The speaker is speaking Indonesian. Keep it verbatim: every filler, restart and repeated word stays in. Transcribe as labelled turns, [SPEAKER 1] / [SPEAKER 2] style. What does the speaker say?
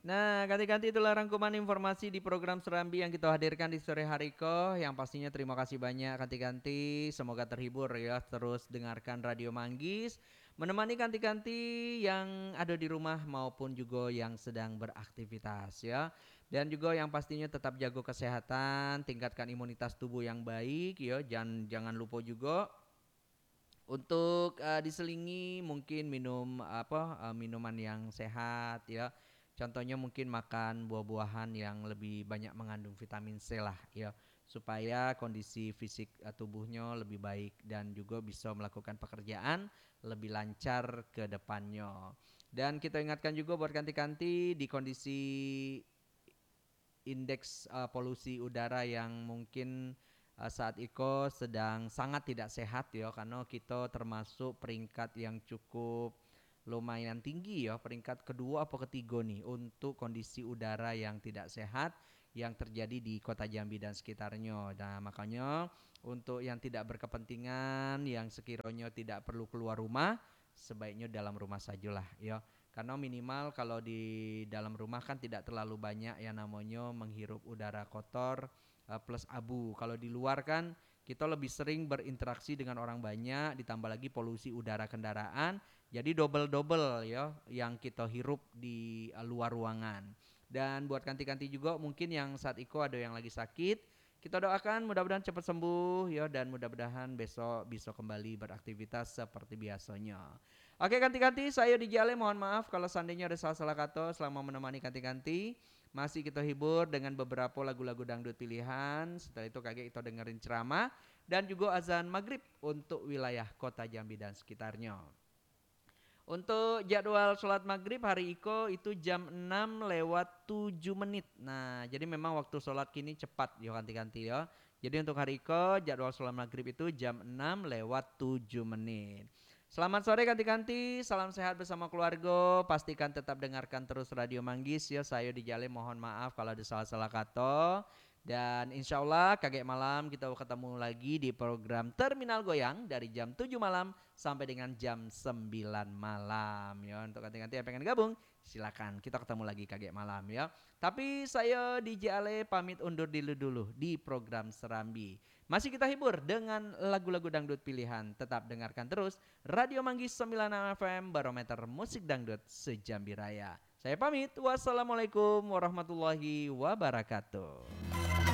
[SPEAKER 1] Nah, ganti-ganti itulah rangkuman informasi di program Serambi yang kita hadirkan di sore hari ko. Yang pastinya terima kasih banyak ganti-ganti. Semoga terhibur ya. Terus dengarkan Radio Manggis. Menemani ganti-ganti yang ada di rumah maupun juga yang sedang beraktivitas ya. Dan juga yang pastinya tetap jaga kesehatan, tingkatkan imunitas tubuh yang baik ya. Jangan jangan lupa juga untuk eh, diselingi mungkin minum apa eh, minuman yang sehat ya. Contohnya mungkin makan buah-buahan yang lebih banyak mengandung vitamin C lah ya supaya kondisi fisik eh, tubuhnya lebih baik dan juga bisa melakukan pekerjaan lebih lancar ke depannya. Dan kita ingatkan juga buat kanti-kanti di kondisi indeks uh, polusi udara yang mungkin uh, saat itu sedang sangat tidak sehat ya karena kita termasuk peringkat yang cukup lumayan tinggi ya, peringkat kedua apa ketiga nih untuk kondisi udara yang tidak sehat yang terjadi di Kota Jambi dan sekitarnya. Nah, makanya untuk yang tidak berkepentingan, yang sekiranya tidak perlu keluar rumah, sebaiknya dalam rumah sajalah ya. Karena minimal kalau di dalam rumah kan tidak terlalu banyak yang namanya menghirup udara kotor uh, plus abu. Kalau di luar kan kita lebih sering berinteraksi dengan orang banyak, ditambah lagi polusi udara kendaraan, jadi double-double ya yang kita hirup di uh, luar ruangan. Dan buat kanti-kanti juga mungkin yang saat itu ada yang lagi sakit, kita doakan mudah-mudahan cepat sembuh ya dan mudah-mudahan besok bisa kembali beraktivitas seperti biasanya. Oke ganti-ganti saya di Jale mohon maaf kalau seandainya ada salah-salah kata selama menemani ganti-ganti. Masih kita hibur dengan beberapa lagu-lagu dangdut pilihan. Setelah itu kakek kita dengerin ceramah dan juga azan maghrib untuk wilayah kota Jambi dan sekitarnya. Untuk jadwal sholat maghrib hari Iko itu jam enam lewat tujuh menit. Nah, jadi memang waktu sholat kini cepat ya ganti-ganti ya. Jadi untuk hari Iko jadwal sholat maghrib itu jam enam lewat tujuh menit. Selamat sore ganti-ganti, salam sehat bersama keluarga. Pastikan tetap dengarkan terus Radio Manggis ya. Saya di Jale mohon maaf kalau ada salah-salah kata. Dan insya Allah kaget malam kita ketemu lagi di program Terminal Goyang dari jam tujuh malam sampai dengan jam sembilan malam ya. Untuk ganti-ganti yang pengen gabung silakan kita ketemu lagi kaget malam ya. Tapi saya D J Ale pamit undur dulu dulu di program Serambi. Masih kita hibur dengan lagu-lagu dangdut pilihan. Tetap dengarkan terus Radio Manggis sembilan puluh enam F M Barometer Musik Dangdut Sejambi Raya. Saya pamit. Wassalamualaikum warahmatullahi wabarakatuh.